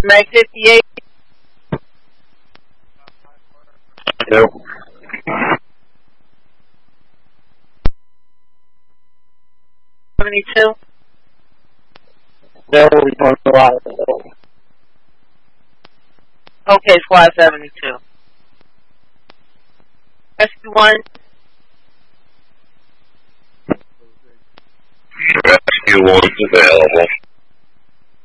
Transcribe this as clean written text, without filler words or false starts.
Mag 58. Nope. $72. No, we don't know why. Okay, squad 72. SQ1. Rescue 1's available.